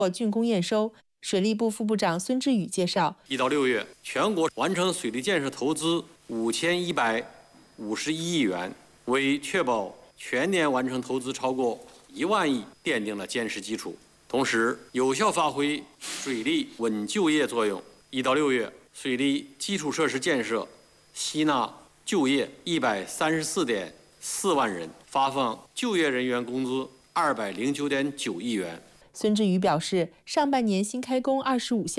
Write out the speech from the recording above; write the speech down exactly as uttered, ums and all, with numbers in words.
竣工验收。水利部副部长孙志宇介绍， 一到六月，全国完成水利建设投资五千一百五十一亿元，为确保全年完成投资超过一万亿奠定了坚实基础。同时，有效发挥水利稳就业作用。一到六月，水利基础设施建设吸纳就业一百三十四点四万人，发放就业人员工资二百零九点九亿元。 孙志宇表示，上半年新开工二十五项。